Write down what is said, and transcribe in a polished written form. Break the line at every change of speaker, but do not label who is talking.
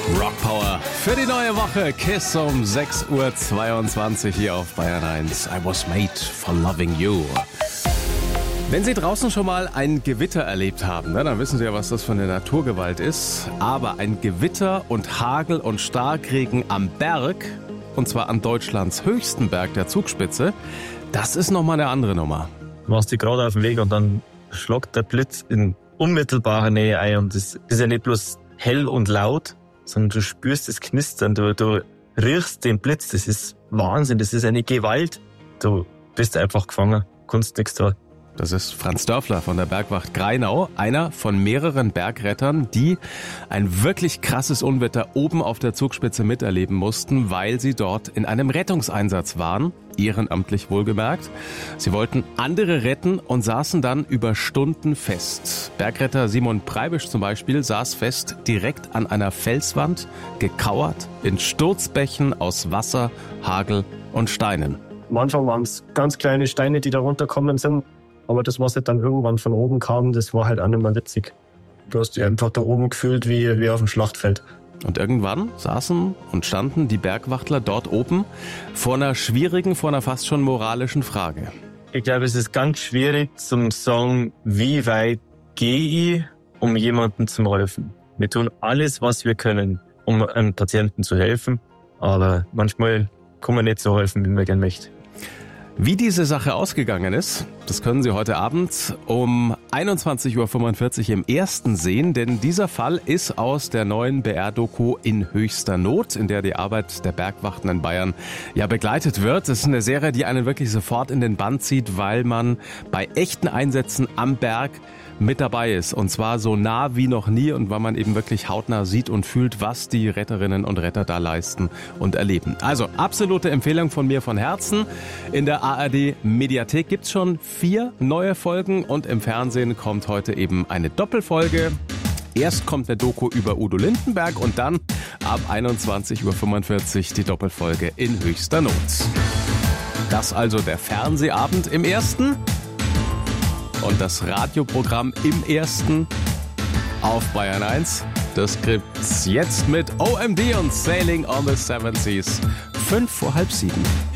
Rockpower für die neue Woche. Kiss um 6:22 Uhr hier auf Bayern 1. I was made for loving you. Wenn Sie draußen schon mal ein Gewitter erlebt haben, dann wissen Sie ja, was das für eine Naturgewalt ist. Aber ein Gewitter und Hagel und Starkregen am Berg, und zwar an Deutschlands höchsten Berg, der Zugspitze, das ist nochmal eine andere Nummer.
Du machst dich gerade auf den Weg und dann schlagt der Blitz in unmittelbarer Nähe ein. Und das ist ja nicht bloß hell und laut, sondern du spürst das Knistern, du riechst den Blitz. Das ist Wahnsinn, das ist eine Gewalt. Du bist einfach gefangen, kannst nichts tun.
Das ist Franz Dörfler von der Bergwacht Grainau, einer von mehreren Bergrettern, die ein wirklich krasses Unwetter oben auf der Zugspitze miterleben mussten, weil sie dort in einem Rettungseinsatz waren, ehrenamtlich wohlgemerkt. Sie wollten andere retten und saßen dann über Stunden fest. Bergretter Simon Preibisch zum Beispiel saß fest direkt an einer Felswand, gekauert in Sturzbächen aus Wasser, Hagel und Steinen.
Am Anfang waren es ganz kleine Steine, die da runtergekommen sind. Aber das, was dann irgendwann von oben kam, das war halt auch nicht mehr witzig. Du hast dich einfach da oben gefühlt wie auf dem Schlachtfeld.
Und irgendwann saßen und standen die Bergwachtler dort oben vor einer schwierigen, vor einer fast schon moralischen Frage.
Ich glaube, es ist ganz schwierig zum sagen, wie weit gehe ich, um jemandem zu helfen. Wir tun alles, was wir können, um einem Patienten zu helfen. Aber manchmal kann man nicht so helfen, wie man gerne möchte.
Wie diese Sache ausgegangen ist, das können Sie heute Abend um 21:45 Uhr im Ersten sehen, denn dieser Fall ist aus der neuen BR-Doku In höchster Not, in der die Arbeit der Bergwachten in Bayern ja begleitet wird. Das ist eine Serie, die einen wirklich sofort in den Bann zieht, weil man bei echten Einsätzen am Berg mit dabei ist. Und zwar so nah wie noch nie und weil man eben wirklich hautnah sieht und fühlt, was die Retterinnen und Retter da leisten und erleben. Also absolute Empfehlung von mir von Herzen. In der ARD Mediathek gibt's schon 4 neue Folgen und im Fernsehen kommt heute eben eine Doppelfolge. Erst kommt eine Doku über Udo Lindenberg und dann ab 21:45 Uhr die Doppelfolge In höchster Not. Das also der Fernsehabend im Ersten. Und das Radioprogramm im Ersten auf Bayern 1, das gibt's jetzt mit OMD und Sailing on the Seven Seas. 6:55.